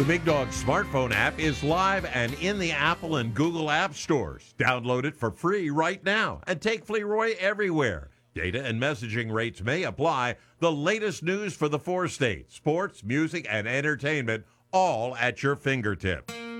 The Big Dog smartphone app is live and in the Apple and Google app stores. Download it for free right now and take Fleroy everywhere. Data and messaging rates may apply. The latest news for the 4 states, sports, music, and entertainment, all at your fingertips.